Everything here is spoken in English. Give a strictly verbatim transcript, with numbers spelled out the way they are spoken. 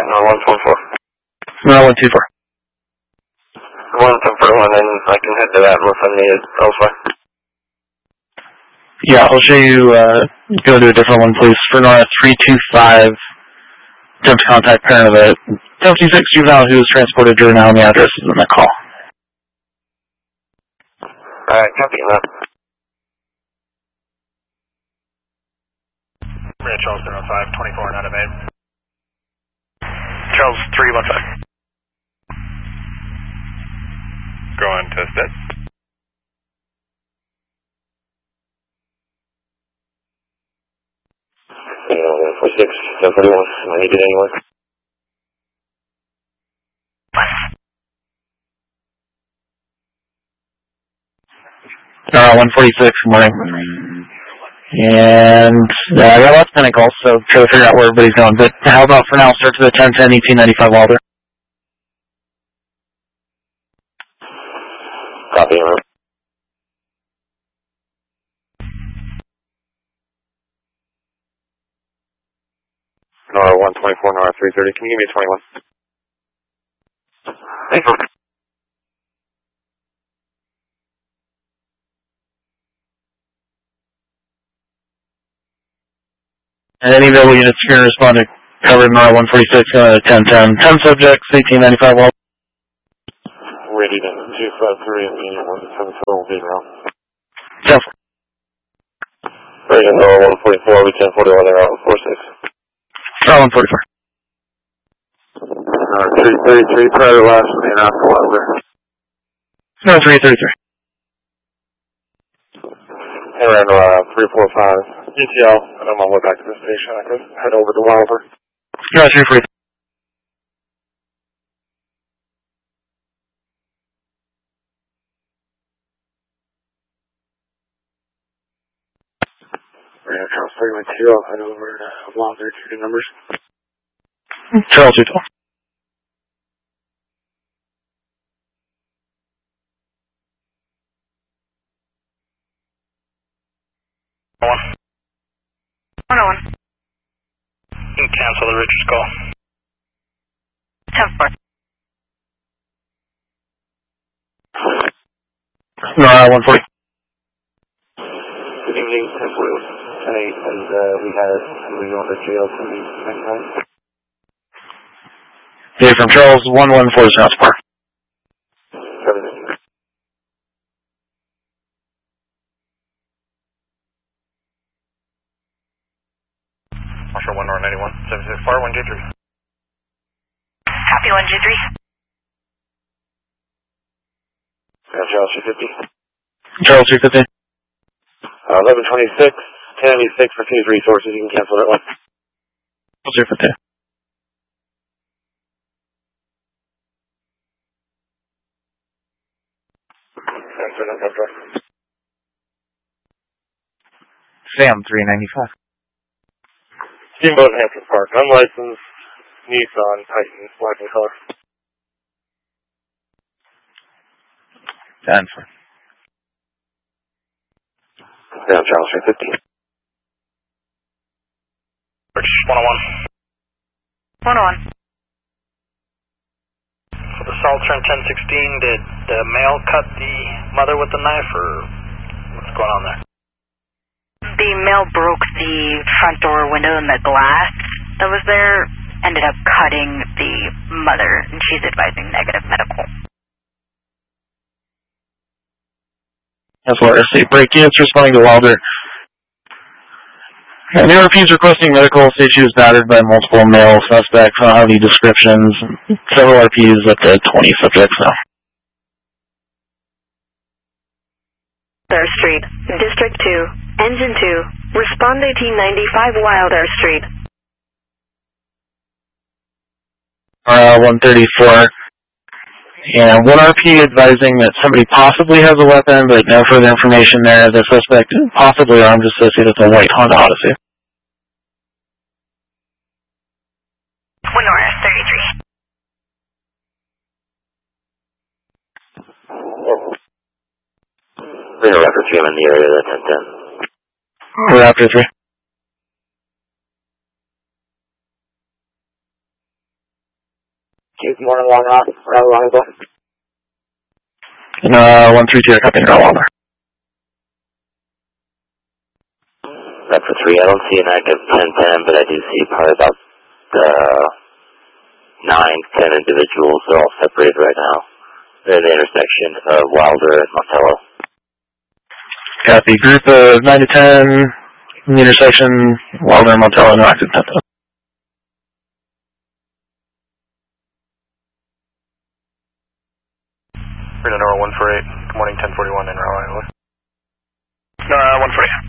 no, one four four. No, one two four. one ten four one, and I can head to that unless I'm needed elsewhere. Yeah, I'll show you, uh, go to a different one, please. For Nora three two five, attempt to contact parent of a seventy-six juvenile who was transported during now, and the address is in the call. Alright, copy that. Red Charles zero five, twenty-four and out of eight. Charles three one five. Go on, test it. Yeah, one four six, ten forty-one. I need it anyway. Uh, one forty-six, morning. And uh, I got lots of panic calls, so try to figure out where everybody's going. But how about for now, start to the ten ten eighteen ninety-five Wilder. Copy, man. Nora one twenty-four, Nora three thirty. Can you give me a twenty-one? Thank you. And any available units are going to respond to covered Nora one forty-six, uh, ten ten. ten subjects, eighteen ninety-five Wilder. Ready to two five three and medium one seven four will be around. ten. Ready to Nora one forty-four, we ten forty-one, they're out four six. Oh, one forty-four. Uh, three thirty-three, prior to last main after Wilder. No, three thirty-three. Hey, ran uh, three four five. E T L, and I'm on my way back to the station. I could head over to Wilder. No, three three. Ran Charles three one two, I'll head over to Wilder, two numbers. Charles two twelve. One. one oh one. You can cancel the Richards call. ten four. No, uh, one forty. Good evening, ten forty-one. ten eight, and uh, we had we going to jail for the next time. Yeah, from Charles one one four South Park. seventeen. Marshall one ninety-one, seventy-six bar, one J three. Copy, one J three. Yeah, Charles two fifty. Charles three fifty. Uh, eleven twenty-six, ten eighty-six for Fuse Resources. You can cancel that one. Charles three fifty. Answer, no, answer. Sam three ninety-five. Steamboat in Hampton Park. Unlicensed Nissan Titan, black in color. ten four. Yeah, Charles three fifty. Rich one oh one. one oh one. For the Saltern ten sixteen, did the male cut the mother with the knife, or what's going on there? The male broke the front door window and the glass that was there, ended up cutting the mother, and she's advising negative medical. That's what I say. Break units responding to Wilder. And the R P is requesting medical. Say she was battered by multiple male suspects. I don't have any descriptions. Several R Ps up to twenty subjects now. Wilder Street, District two, Engine two, respond eighteen ninety-five Wilder Street. Uh, one thirty-four. And one R P advising that somebody possibly has a weapon, but no further information there. The suspect possibly armed, associated with a white Honda Odyssey. One North, thirty-three. We have a Raptor three in the area, that's ten ten. Raptor three. Good morning, Long Rock. Route Rendezvous. Uh, one three two, copy, Route Wilder. That's for three. I don't see an active ten ten, but I do see probably about uh, nine, ten individuals. They're all separated right now. They're in the intersection of Wilder and Montello. Copy. Group of nine to ten in the intersection, Wilder and Montello, no active ten ten. We're in Nora one four eight. Good morning, ten forty-one in Route Island. Nora one four eight.